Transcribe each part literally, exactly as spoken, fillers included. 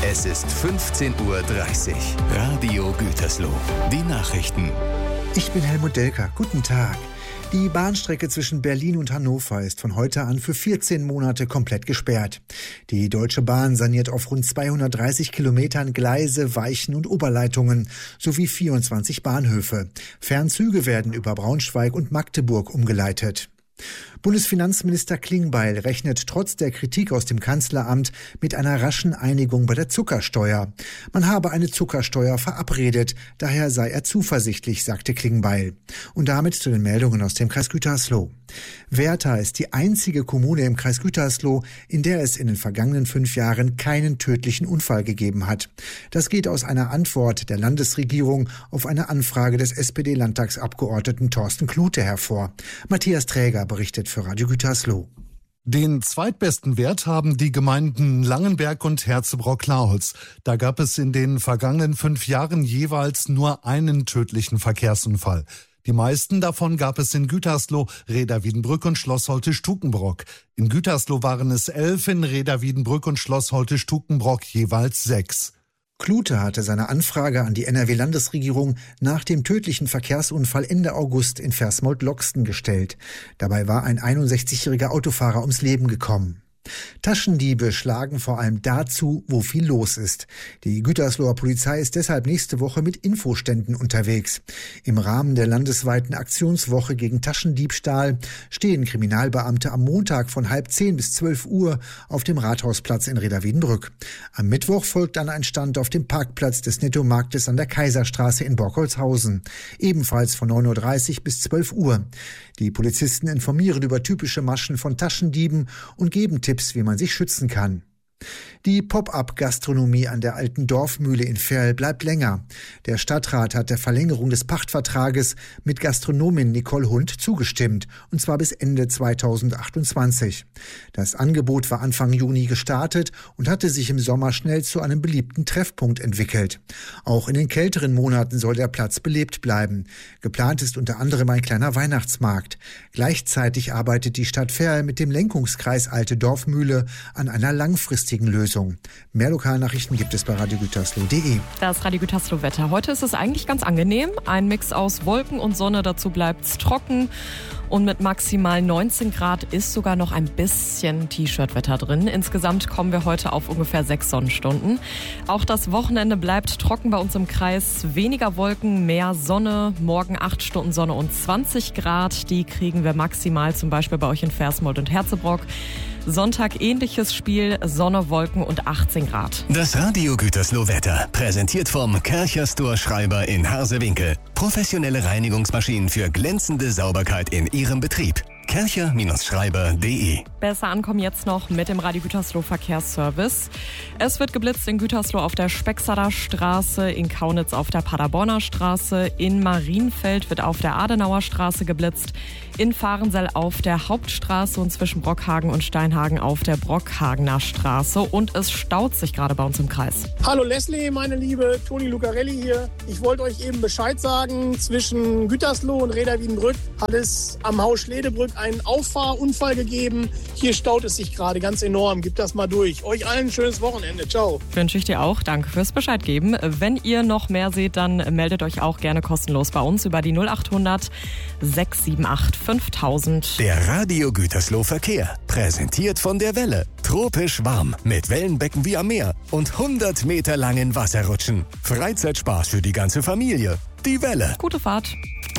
Es ist fünfzehn Uhr dreißig. Radio Gütersloh. Die Nachrichten. Ich bin Helmut Delker. Guten Tag. Die Bahnstrecke zwischen Berlin und Hannover ist von heute an für vierzehn Monate komplett gesperrt. Die Deutsche Bahn saniert auf rund zweihundertdreißig Kilometern Gleise, Weichen und Oberleitungen sowie vierundzwanzig Bahnhöfe. Fernzüge werden über Braunschweig und Magdeburg umgeleitet. Bundesfinanzminister Klingbeil rechnet trotz der Kritik aus dem Kanzleramt mit einer raschen Einigung bei der Zuckersteuer. Man habe eine Zuckersteuer verabredet, daher sei er zuversichtlich, sagte Klingbeil. Und damit zu den Meldungen aus dem Kreis Gütersloh. Wertha ist die einzige Kommune im Kreis Gütersloh, in der es in den vergangenen fünf Jahren keinen tödlichen Unfall gegeben hat. Das geht aus einer Antwort der Landesregierung auf eine Anfrage des S P D-Landtagsabgeordneten Thorsten Klute hervor. Matthias Träger berichtet für Radio Gütersloh. Den zweitbesten Wert haben die Gemeinden Langenberg und Herzebrock-Laholz. Da gab es in den vergangenen fünf Jahren jeweils nur einen tödlichen Verkehrsunfall. Die meisten davon gab es in Gütersloh, Rheda-Wiedenbrück und Schloss Holte-Stukenbrock. In Gütersloh waren es elf, in Rheda-Wiedenbrück und Schloss Holte-Stukenbrock jeweils sechs. Klute hatte seine Anfrage an die N R W-Landesregierung nach dem tödlichen Verkehrsunfall Ende August in Versmold-Loxten gestellt. Dabei war ein einundsechzigjähriger Autofahrer ums Leben gekommen. Taschendiebe schlagen vor allem dazu, wo viel los ist. Die Gütersloher Polizei ist deshalb nächste Woche mit Infoständen unterwegs. Im Rahmen der landesweiten Aktionswoche gegen Taschendiebstahl stehen Kriminalbeamte am Montag von halb zehn bis zwölf Uhr auf dem Rathausplatz in Rheda-Wiedenbrück. Am Mittwoch folgt dann ein Stand auf dem Parkplatz des Nettomarktes an der Kaiserstraße in Borkholzhausen. Ebenfalls von neun Uhr dreißig bis zwölf Uhr. Die Polizisten informieren über typische Maschen von Taschendieben und geben Tipps, wie man sich schützen kann. Die Pop-up-Gastronomie an der alten Dorfmühle in Verl bleibt länger. Der Stadtrat hat der Verlängerung des Pachtvertrages mit Gastronomin Nicole Hund zugestimmt, und zwar bis Ende zweitausendachtundzwanzig. Das Angebot war Anfang Juni gestartet und hatte sich im Sommer schnell zu einem beliebten Treffpunkt entwickelt. Auch in den kälteren Monaten soll der Platz belebt bleiben. Geplant ist unter anderem ein kleiner Weihnachtsmarkt. Gleichzeitig arbeitet die Stadt Verl mit dem Lenkungskreis Alte Dorfmühle an einer langfristigen Lösung. Mehr Lokalnachrichten gibt es bei radio gütersloh punkt de. Das Radio Gütersloh Wetter. Heute ist es eigentlich ganz angenehm. Ein Mix aus Wolken und Sonne, dazu bleibt es trocken. Und mit maximal neunzehn Grad ist sogar noch ein bisschen T-Shirt-Wetter drin. Insgesamt kommen wir heute auf ungefähr sechs Sonnenstunden. Auch das Wochenende bleibt trocken bei uns im Kreis. Weniger Wolken, mehr Sonne. Morgen acht Stunden Sonne und zwanzig Grad. Die kriegen wir maximal zum Beispiel bei euch in Versmold und Herzebrock. Sonntag ähnliches Spiel, Sonne, Wolken und achtzehn Grad. Das Radio Gütersloh Wetter, präsentiert vom Kercher Store Schreiber in Harsewinkel. Professionelle Reinigungsmaschinen für glänzende Sauberkeit in Ihrem Betrieb. kercher Schreiber punkt de. Besser ankommen jetzt noch mit dem Radio Gütersloh Verkehrsservice. Es wird geblitzt in Gütersloh auf der Spexader Straße, in Kaunitz auf der Paderborner Straße, in Marienfeld wird auf der Adenauer Straße geblitzt, in Fahrensell auf der Hauptstraße und zwischen Brockhagen und Steinhagen auf der Brockhagener Straße. Und es staut sich gerade bei uns im Kreis. Hallo Leslie, meine Liebe, Toni Lucarelli hier. Ich wollte euch eben Bescheid sagen, zwischen Gütersloh und Rheda-Wiedenbrück hat es am Haus Schledebrück einen Auffahrunfall gegeben. Hier staut es sich gerade ganz enorm. Gebt das mal durch. Euch allen ein schönes Wochenende. Ciao. Wünsche ich dir auch. Danke fürs Bescheid geben. Wenn ihr noch mehr seht, dann meldet euch auch gerne kostenlos bei uns über die null acht hundert sechs sieben acht fünftausend. Der Radio Gütersloh Verkehr, präsentiert von der Welle. Tropisch warm, mit Wellenbecken wie am Meer und hundert Meter langen Wasserrutschen. Freizeitspaß für die ganze Familie. Die Welle. Gute Fahrt.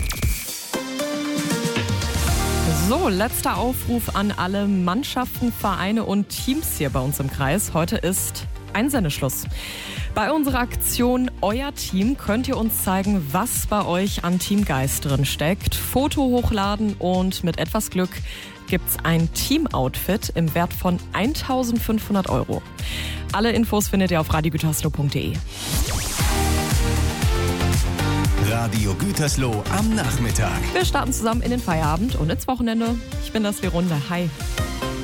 So, letzter Aufruf an alle Mannschaften, Vereine und Teams hier bei uns im Kreis. Heute ist Einsendeschluss. Bei unserer Aktion Euer Team könnt ihr uns zeigen, was bei euch an Teamgeist drin steckt. Foto hochladen und mit etwas Glück gibt's ein Team-Outfit im Wert von eintausendfünfhundert Euro. Alle Infos findet ihr auf radio gütersloh punkt de. Radio Gütersloh am Nachmittag. Wir starten zusammen in den Feierabend und ins Wochenende. Ich bin das Verunde. Hi.